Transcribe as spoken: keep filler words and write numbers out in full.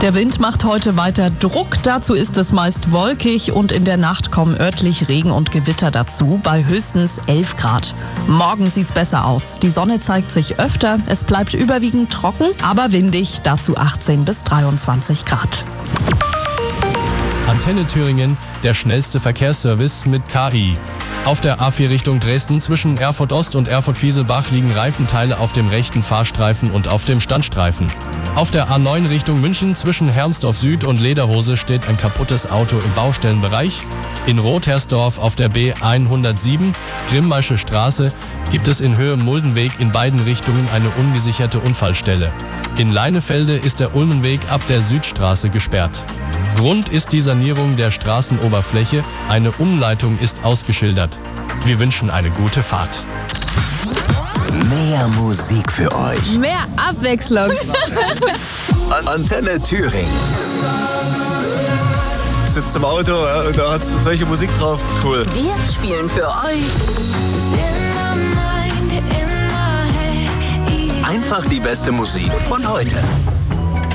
Der Wind macht heute weiter Druck. Dazu ist es meist wolkig und in der Nacht kommen örtlich Regen und Gewitter dazu bei höchstens elf Grad. Morgen sieht's besser aus. Die Sonne zeigt sich öfter. Es bleibt überwiegend trocken, aber windig. Dazu achtzehn bis dreiundzwanzig Grad. Antenne Thüringen, der schnellste Verkehrsservice mit K I. Auf der A vier Richtung Dresden zwischen Erfurt Ost und Erfurt-Fieselbach liegen Reifenteile auf dem rechten Fahrstreifen und auf dem Standstreifen. Auf der A neun Richtung München zwischen Hermsdorf Süd und Lederhose steht ein kaputtes Auto im Baustellenbereich. In Rothersdorf auf der B hundertsieben Grimmaische Straße gibt es in Höhe Muldenweg in beiden Richtungen eine ungesicherte Unfallstelle. In Leinefelde ist der Ulmenweg ab der Südstraße gesperrt. Grund ist die Sanierung der Straßenoberfläche, eine Umleitung ist ausgeschildert. Wir wünschen eine gute Fahrt. Mehr Musik für euch. Mehr Abwechslung. Antenne Thüringen. Sitzt im Auto, ja, und da hast du solche Musik drauf. Cool. Wir spielen für euch Einfach die beste Musik von heute.